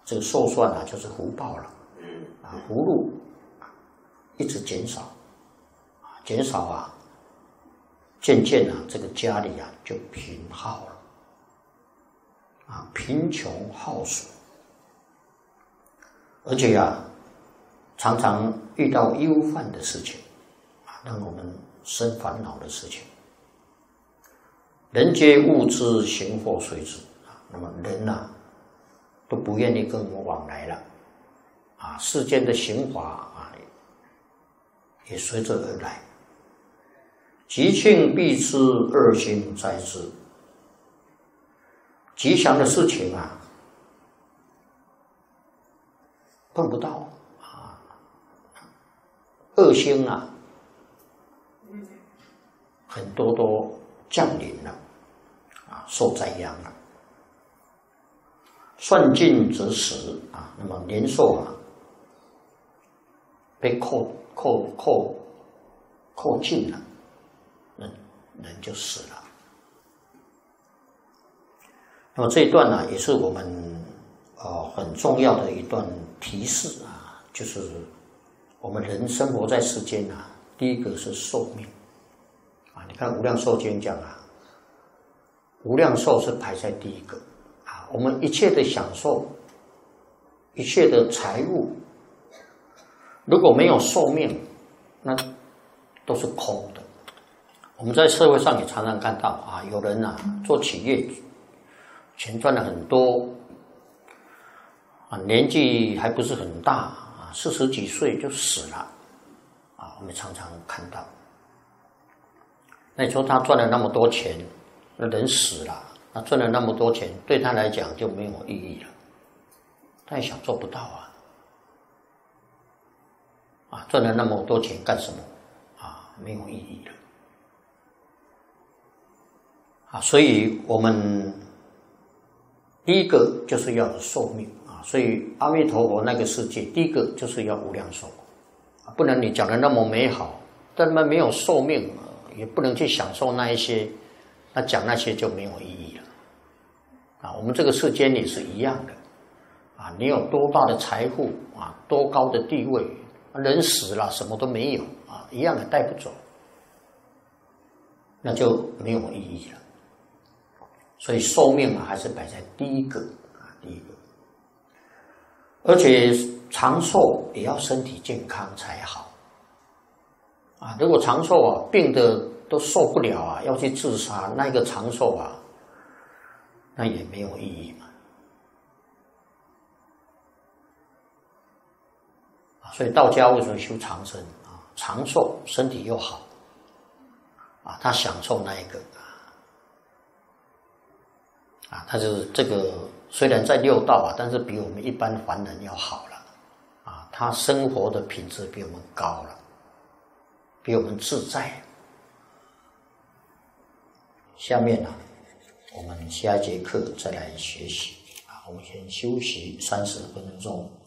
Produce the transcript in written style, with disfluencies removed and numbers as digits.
这个寿算啊，就是福报了，福禄一直减少，减少啊，渐渐啊，这个家里啊就贫耗了，贫穷耗损，而且啊，常常遇到忧患的事情，让我们生烦恼的事情。人皆物之，行祸随之，那么人啊，都不愿意跟我们往来了，世间的刑罚也随之而来。吉庆必之，恶行灾之。吉祥的事情啊，碰不到恶星啊，很多都降临了，受灾殃了。算尽则死那么年寿啊，被扣尽了，人就死了。那么这一段呢，也是我们很重要的一段提示就是我们人生活在世间第一个是寿命你看《无量寿经》讲无量寿是排在第一个我们一切的享受，一切的财物，如果没有寿命，那都是空的。我们在社会上也常常看到有人做企业，钱赚了很多年纪还不是很大40几岁就死了我们常常看到。那你说他赚了那么多钱，那人死了，那赚了那么多钱，对他来讲就没有意义了，他也享受不到赚了那么多钱干什么没有意义了所以我们第一个就是要有寿命所以阿弥陀佛那个世界第一个就是要无量寿不能你讲的那么美好，但他们没有寿命也不能去享受那一些，那讲那些就没有意义了我们这个世间也是一样的你有多大的财富多高的地位，人死了什么都没有一样的带不走，那就没有意义了。所以寿命还是摆在第一个而且长寿也要身体健康才好如果长寿病的都受不了要去自杀，那个长寿那也没有意义嘛所以道家为什么修长生长寿，身体又好他享受那一个他就是这个虽然在六道但是比我们一般凡人要好了他生活的品质比我们高了，比我们自在。下面我们下一节课再来学习我们先休息30分钟。